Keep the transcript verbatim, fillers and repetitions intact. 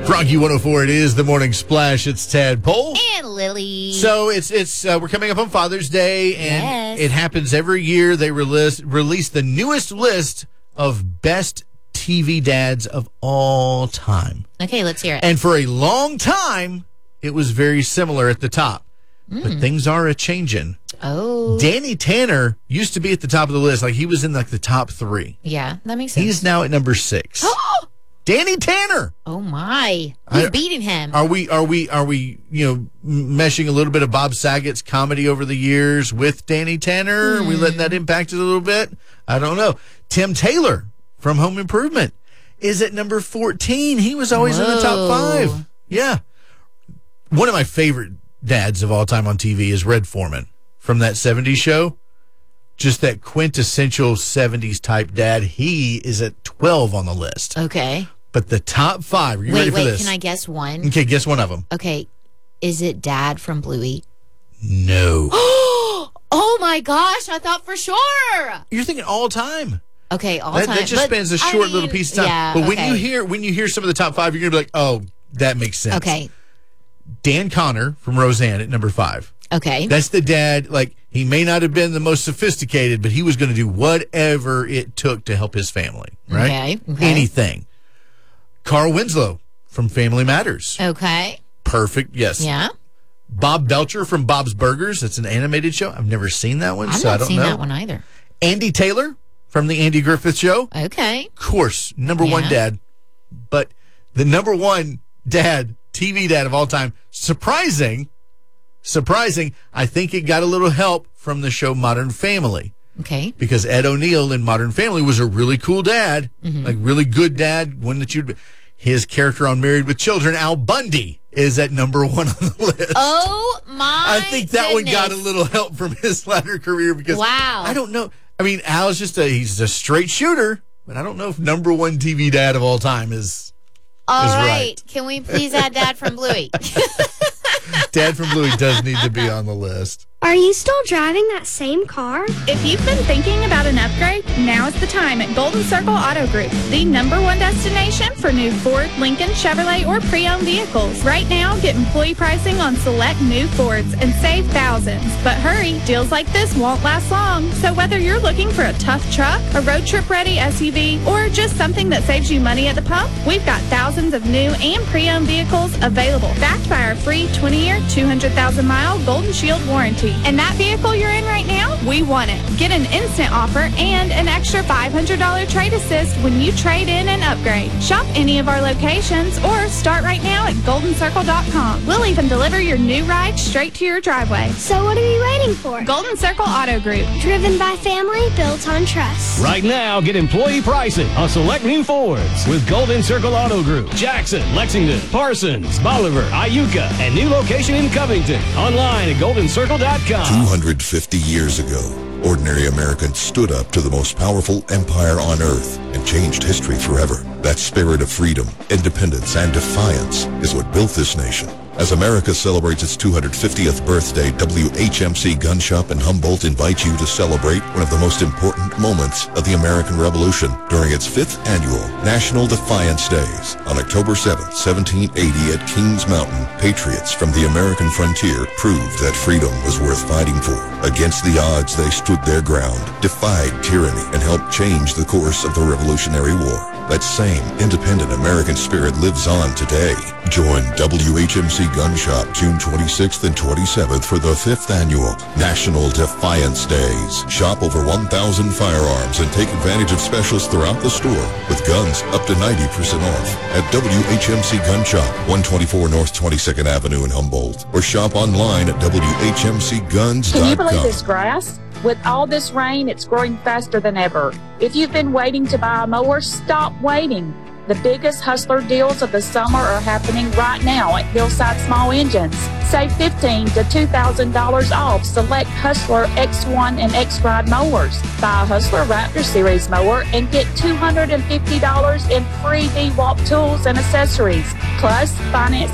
Rocky one oh four, it is the Morning Splash. It's Tadpole. And Lily. So it's it's uh, we're coming up on Father's Day, and yes. it happens every year. They release, release the newest list of best T V dads of all time. Okay, let's hear it. And for a long time, it was very similar at the top. Mm. But things are a-changing. Oh. Danny Tanner used to be at the top of the list. Like, he was in, like, the top three. Yeah, that makes sense. He's now at number six. Danny Tanner. Oh my! Who's I, beating him? Are we? Are we? Are we? You know, meshing a little bit of Bob Saget's comedy over the years with Danny Tanner? Mm. Are we letting that impact it a little bit? I don't know. Tim Taylor from Home Improvement is at number fourteen. He was always Whoa. in the top five. Yeah. One of my favorite dads of all time on T V is Red Foreman from that seventies show. Just that quintessential seventies type dad. He is at twelve on the list. Okay. But the top five, are you wait, ready for wait, this? Can I guess one? Okay, guess one of them. Okay. Is it Dad from Bluey? No. Oh, my gosh. I thought for sure. You're thinking all time. Okay, all that, time. That just but, spans a short I mean, little piece of time. Yeah, but okay. when you hear when you hear some of the top five, you're going to be like, oh, that makes sense. Okay. Dan Connor from Roseanne at number five. Okay. That's the dad. Like, he may not have been the most sophisticated, but he was going to do whatever it took to help his family, right? Okay. okay. Anything. Carl Winslow from Family Matters. Okay. Perfect. Yes. Yeah. Bob Belcher from Bob's Burgers. That's an animated show. I've never seen that one, I've so not I don't seen know. that one either. Andy Taylor from the Andy Griffith Show. Okay. Of course, number yeah. one dad. But the number one dad, T V dad of all time, surprising, surprising, I think it got a little help from the show Modern Family. Okay. Because Ed O'Neill in Modern Family was a really cool dad, mm-hmm. like really good dad, one that you'd... His character on Married with Children, Al Bundy, is at number one on the list. Oh, my I think that goodness. one got a little help from his latter career because wow. I don't know. I mean, Al's just a, he's a straight shooter, but I don't know if number one T V dad of all time is, all is right. right. Can we please add Dad from Bluey? Dad from Bluey does need to be on the list. Are you still driving that same car? If you've been thinking about an upgrade, now is the time at Golden Circle Auto Group, the number one destination for new Ford, Lincoln, Chevrolet, or pre-owned vehicles. Right now, get employee pricing on select new Fords and save thousands. But hurry, deals like this won't last long. So whether you're looking for a tough truck, a road trip-ready S U V, or just something that saves you money at the pump, we've got thousands of new and pre-owned vehicles available, backed by our free twenty-year, two hundred thousand mile Golden Shield warranty. And that vehicle you're in right now, we want it. Get an instant offer and an extra five hundred dollars trade assist when you trade in and upgrade. Shop any of our locations or start right now at golden circle dot com. We'll even deliver your new ride straight to your driveway. So what are you waiting for? Golden Circle Auto Group. Driven by family, built on trust. Right now, get employee pricing on select new Fords with Golden Circle Auto Group. Jackson, Lexington, Parsons, Bolivar, Iuka, and new location in Covington. Online at golden circle dot com. two hundred fifty years ago, ordinary Americans stood up to the most powerful empire on earth and changed history forever. That spirit of freedom, independence, and defiance is what built this nation. As America celebrates its two hundred fiftieth birthday, W H M C Gun Shop in Humboldt invites you to celebrate one of the most important moments of the American Revolution during its fifth annual National Defiance Days. On October seventh, seventeen eighty at Kings Mountain, patriots from the American frontier proved that freedom was worth fighting for. Against the odds, they stood their ground, defied tyranny, and helped change the course of the Revolutionary War. That same independent American spirit lives on today. Join W H M C Gun Shop June twenty-sixth and twenty-seventh for the fifth annual National Defiance Days. Shop over one thousand firearms and take advantage of specials throughout the store with guns up to ninety percent off at W H M C Gun Shop, one twenty-four North twenty-second Avenue in Humboldt, or shop online at W H M C guns dot com. Can you believe this grass? With all this rain, it's growing faster than ever. If you've been waiting to buy a mower, stop waiting. The biggest Hustler deals of the summer are happening right now at Hillside Small Engines. Save fifteen thousand to two thousand dollars off select Hustler X one and X Ride mowers. Buy a Hustler Raptor Series mower and get two hundred fifty dollars in free D-Walk tools and accessories. Plus, finance